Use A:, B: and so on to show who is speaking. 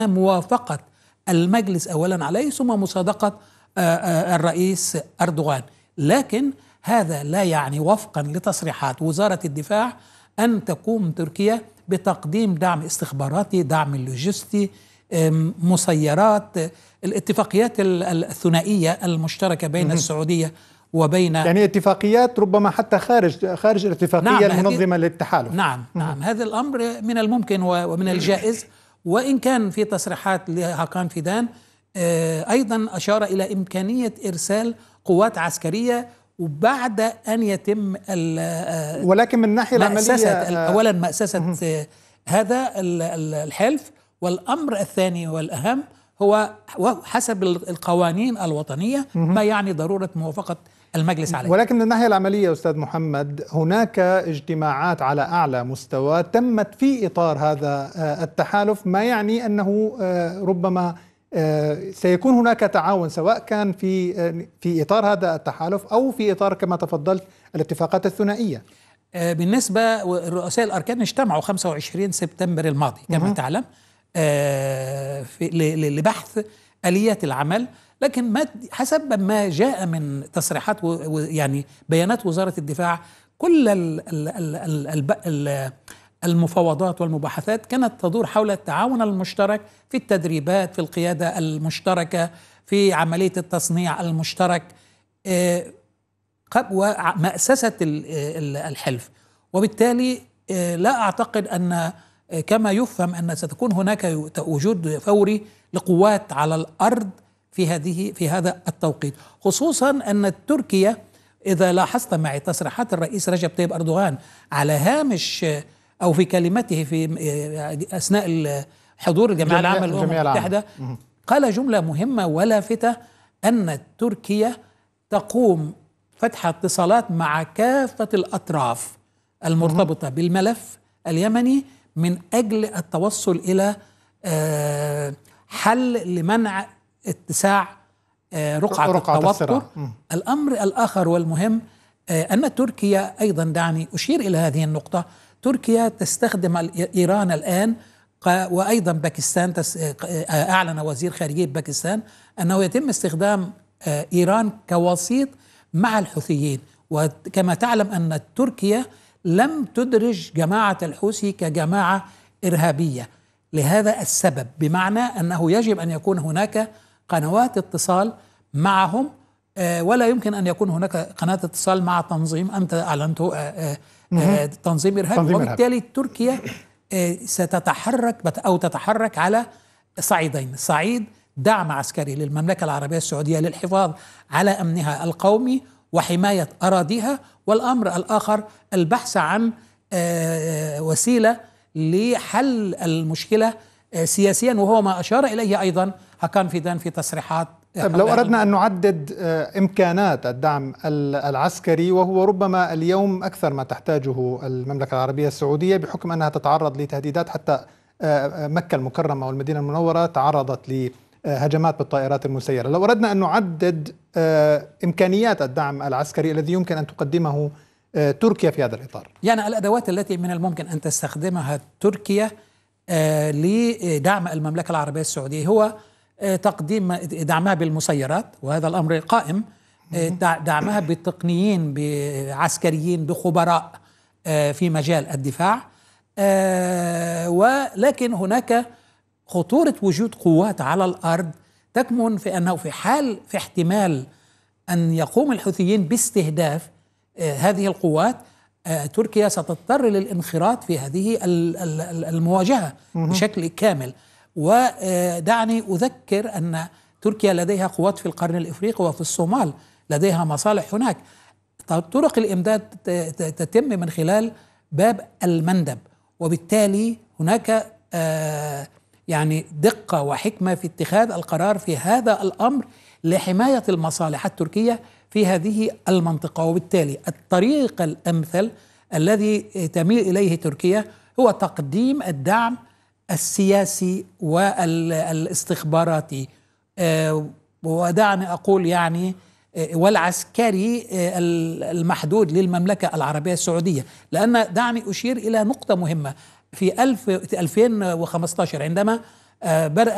A: موافقة المجلس أولا عليه ثم مصادقة الرئيس أردوغان. لكن هذا لا يعني وفقا لتصريحات وزارة الدفاع أن تقوم تركيا بتقديم دعم استخباراتي، دعم لوجستي، مسيرات، الاتفاقيات الثنائية المشتركة بين السعودية وبين
B: يعني اتفاقيات ربما حتى خارج الاتفاقية المنظمة للتحالف.
A: نعم هذا الأمر من الممكن ومن الجائز، وإن كان في تصريحات لهاكان فيدان أيضا أشار إلى إمكانية إرسال قوات عسكرية وبعد أن يتم
B: ولكن من الناحية العملية
A: أولا مأسسة هذا الحلف، والأمر الثاني والأهم هو حسب القوانين الوطنية ما يعني ضرورة موافقة المجلس عليه.
B: ولكن من الناحية العملية أستاذ محمد، هناك اجتماعات على أعلى مستوى تمت في إطار هذا التحالف، ما يعني أنه ربما سيكون هناك تعاون سواء كان في إطار هذا التحالف أو في إطار كما تفضلت الاتفاقات الثنائية.
A: بالنسبة رؤساء الأركان اجتمعوا 25 سبتمبر الماضي كما تعلم لبحث آليات العمل، لكن حسب ما جاء من تصريحات يعني بيانات وزارة الدفاع كل المفاوضات والمباحثات كانت تدور حول التعاون المشترك في التدريبات، في القيادة المشتركة، في عملية التصنيع المشترك ومأسسة الحلف. وبالتالي لا أعتقد أن كما يفهم أن ستكون هناك وجود فوري لقوات على الأرض في هذا التوقيت، خصوصا أن تركيا إذا لاحظت معي تصريحات الرئيس رجب طيب أردوغان على هامش أو في كلمته في أثناء حضور الجمعية العامة للأمم المتحدة قال جملة مهمة ولافتة أن تركيا تقوم فتح اتصالات مع كافة الأطراف المرتبطة بالملف اليمني من أجل التوصل إلى حل لمنع اتساع رقعة التوتر. الأمر الآخر والمهم أن تركيا أيضا، دعني أشير إلى هذه النقطة، تركيا تستخدم إيران الآن وأيضا باكستان. أعلن وزير خارجية باكستان أنه يتم استخدام إيران كوسيط مع الحوثيين، وكما تعلم أن تركيا لم تدرج جماعة الحوثي كجماعة إرهابية لهذا السبب، بمعنى أنه يجب أن يكون هناك قنوات اتصال معهم، ولا يمكن أن يكون هناك قناة اتصال مع تنظيم أنت أعلنته تنظيم إرهابي. وبالتالي تركيا ستتحرك على صعيدين: صعيد دعم عسكري للمملكة العربية السعودية للحفاظ على أمنها القومي وحماية أراضيها، والأمر الآخر البحث عن وسيلة لحل المشكلة سياسيا، وهو ما أشار إليه أيضا هاكان فيدان في تصريحات.
B: لو أردنا أن نعدد إمكانات الدعم العسكري، وهو ربما اليوم أكثر ما تحتاجه المملكة العربية السعودية بحكم أنها تتعرض لتهديدات، حتى مكة المكرمة والمدينة المنورة تعرضت لهجمات بالطائرات المسيرة. لو أردنا أن نعدد إمكانيات الدعم العسكري الذي يمكن أن تقدمه تركيا في هذا الإطار،
A: يعني الأدوات التي من الممكن أن تستخدمها تركيا لدعم المملكة العربية السعودية هو تقديم دعمها بالمسيرات، وهذا الأمر قائم، دعمها بالتقنيين، بعسكريين، بخبراء في مجال الدفاع، ولكن هناك خطورة وجود قوات على الأرض تكمن في أنه في احتمال أن يقوم الحوثيين باستهداف هذه القوات، تركيا ستضطر للانخراط في هذه المواجهة بشكل كامل. ودعني أذكر أن تركيا لديها قوات في القرن الإفريقي وفي الصومال، لديها مصالح هناك. طرق الإمداد تتم من خلال باب المندب، وبالتالي هناك يعني دقة وحكمة في اتخاذ القرار في هذا الأمر لحماية المصالح التركية في هذه المنطقة. وبالتالي الطريق الأمثل الذي تميل إليه تركيا هو تقديم الدعم السياسي والاستخباراتي، ودعني أقول يعني والعسكري المحدود للمملكة العربية السعودية. لأن دعني أشير إلى نقطة مهمة: في 2015 عندما بدأ